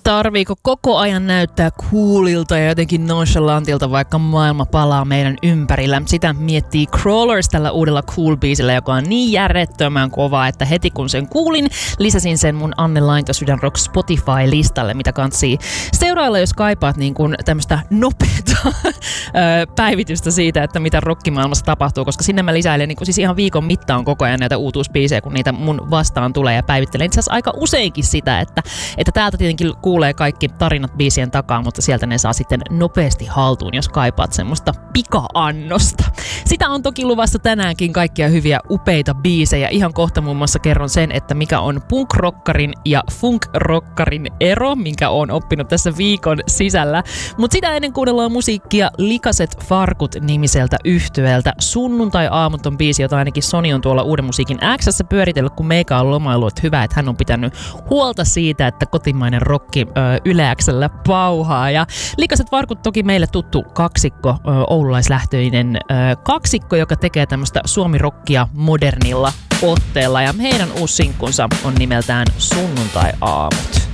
Tarviiko koko ajan näyttää coolilta ja jotenkin nonchalantilta, vaikka maailma palaa meidän ympärillä? Sitä miettii Crawlers tällä uudella Cool-biisillä, joka on niin järjettömän kova, että heti kun sen kuulin, lisäsin sen mun Anne Lainto Sydän Rock Spotify-listalle, mitä kantsii seurailla, jos kaipaat niin kuin tämmöistä nopeata päivitystä siitä, että mitä rockimaailmassa tapahtuu, koska sinne mä lisäilen niin kuin siis ihan viikon mittaan koko ajan näitä uutuusbiisejä, kun niitä mun vastaan tulee ja päivittelen itse asiassa aika useinkin sitä, että täältä tietenkin kuulee kaikki tarinat biisien takaa, mutta sieltä ne saa sitten nopeasti haltuun, jos kaipaat semmoista pika-annosta. Sitä on toki luvassa tänäänkin kaikkia hyviä upeita biisejä. Ihan kohta muun muassa kerron sen, että mikä on punk-rockarin ja funk-rockarin ero, minkä on oppinut tässä viikon sisällä. Mutta sitä ennen kuunnellaan musiikkia Likaset farkut -nimiseltä yhtyeeltä. Sunnuntai-aamut on biisi, jota ainakin Soni on tuolla Uuden musiikin X:ssä pyöritellyt, kun meikä on lomailu, että hyvä, että hän on pitänyt huolta siitä, että kotimainen rokki Yle X:llä pauhaa. Ja Likaset farkut toki meille tuttu kaksikko, oululaislähtöinen kaksikko, joka tekee tämmöistä suomirokkia modernilla otteella. Ja heidän uusi sinkkunsa on nimeltään Sunnuntai-aamut.